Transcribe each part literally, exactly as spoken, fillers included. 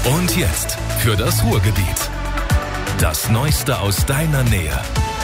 Und jetzt für das Ruhrgebiet. Das Neueste aus deiner Nähe.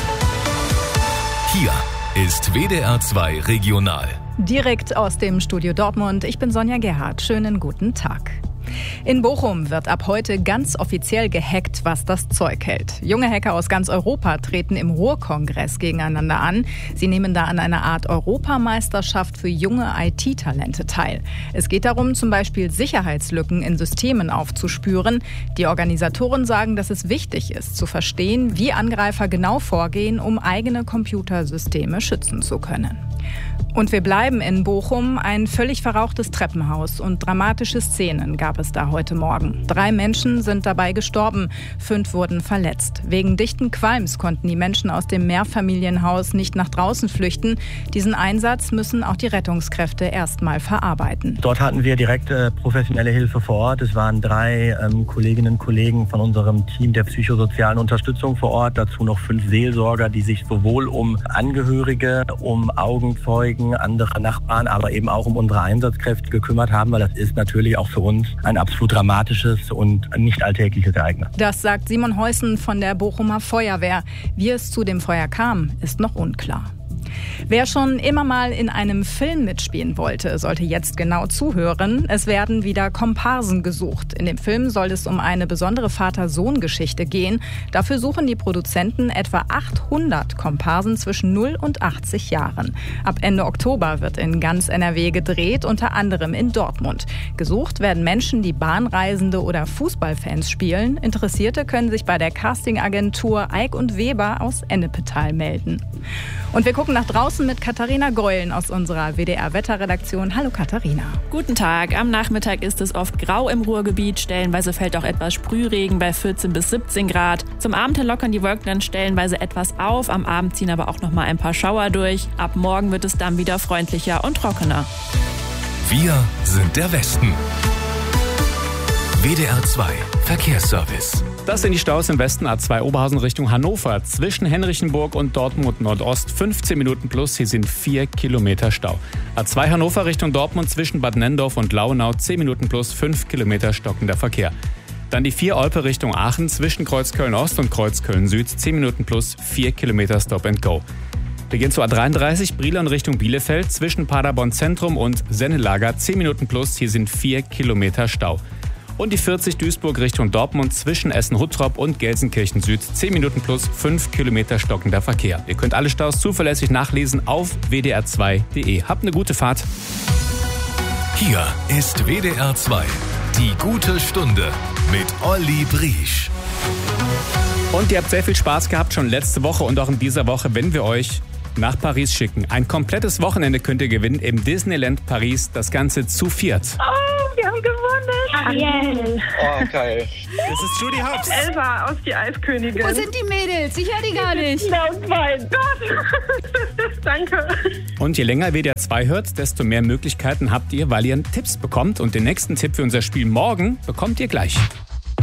Hier ist W D R zwei Regional. Direkt aus dem Studio Dortmund. Ich bin Sonja Gerhardt. Schönen guten Tag. In Bochum wird ab heute ganz offiziell gehackt, was das Zeug hält. Junge Hacker aus ganz Europa treten im Ruhrkongress gegeneinander an. Sie nehmen da an einer Art Europameisterschaft für junge I T-Talente teil. Es geht darum, zum Beispiel Sicherheitslücken in Systemen aufzuspüren. Die Organisatoren sagen, dass es wichtig ist, zu verstehen, wie Angreifer genau vorgehen, um eigene Computersysteme schützen zu können. Und wir bleiben in Bochum. Ein völlig verrauchtes Treppenhaus und dramatische Szenen gab es da heute Morgen. Drei Menschen sind dabei gestorben, fünf wurden verletzt. Wegen dichten Qualms konnten die Menschen aus dem Mehrfamilienhaus nicht nach draußen flüchten. Diesen Einsatz müssen auch die Rettungskräfte erstmal verarbeiten. Dort hatten wir direkt äh, professionelle Hilfe vor Ort. Es waren drei ähm, Kolleginnen und Kollegen von unserem Team der psychosozialen Unterstützung vor Ort. Dazu noch fünf Seelsorger, die sich sowohl um Angehörige, um Augenzeugen, andere Nachbarn, aber eben auch um unsere Einsatzkräfte gekümmert haben, weil das ist natürlich auch für uns ein absolut dramatisches und nicht alltägliches Ereignis. Das sagt Simon Heusen von der Bochumer Feuerwehr. Wie es zu dem Feuer kam, ist noch unklar. Wer schon immer mal in einem Film mitspielen wollte, sollte jetzt genau zuhören. Es werden wieder Komparsen gesucht. In dem Film soll es um eine besondere Vater-Sohn-Geschichte gehen. Dafür suchen die Produzenten etwa achthundert Komparsen zwischen null und achtzig Jahren. Ab Ende Oktober wird in ganz N R W gedreht, unter anderem in Dortmund. Gesucht werden Menschen, die Bahnreisende oder Fußballfans spielen. Interessierte können sich bei der Castingagentur Eick und Weber aus Ennepetal melden. Und wir gucken nach draußen mit Katharina Geulen aus unserer W D R-Wetterredaktion. Hallo Katharina. Guten Tag. Am Nachmittag ist es oft grau im Ruhrgebiet. Stellenweise fällt auch etwas Sprühregen bei vierzehn bis siebzehn Grad. Zum Abend hin lockern die Wolken dann stellenweise etwas auf. Am Abend ziehen aber auch noch mal ein paar Schauer durch. Ab morgen wird es dann wieder freundlicher und trockener. Wir sind der Westen. W D R zwei Verkehrsservice. Das sind die Staus im Westen. A zwei Oberhausen Richtung Hannover. Zwischen Henrichenburg und Dortmund Nordost fünfzehn Minuten plus. Hier sind vier Kilometer Stau. A zwei Hannover Richtung Dortmund zwischen Bad Nennendorf und Launau zehn Minuten plus. fünf Kilometer stockender Verkehr. Dann die vier Olpe Richtung Aachen zwischen Kreuzköln Ost und Kreuzköln Süd zehn Minuten plus. vier Kilometer Stop and Go. Wir gehen zu A dreiunddreißig Brilon Richtung Bielefeld zwischen Paderborn Zentrum und Sennelager zehn Minuten plus. Hier sind vier Kilometer Stau. Und die vierzig Duisburg Richtung Dortmund zwischen Essen-Huttrop und Gelsenkirchen Süd zehn Minuten plus fünf Kilometer stockender Verkehr. Ihr könnt alle Staus zuverlässig nachlesen auf w d r zwei punkt d e. Habt eine gute Fahrt. Hier ist W D R zwei, die gute Stunde mit Olli Briesch. Und ihr habt sehr viel Spaß gehabt, schon letzte Woche und auch in dieser Woche, wenn wir euch nach Paris schicken. Ein komplettes Wochenende könnt ihr gewinnen im Disneyland Paris, das Ganze zu viert. Oh, wir haben gewonnen. Ariel. Oh, geil. Das ist Judy Hopps. Elsa aus die Eiskönigin. Wo sind die Mädels? Ich höre die gar nicht. Oh mein Gott. Danke. Und je länger W D R zwei hört, desto mehr Möglichkeiten habt ihr, weil ihr Tipps bekommt. Und den nächsten Tipp für unser Spiel morgen bekommt ihr gleich.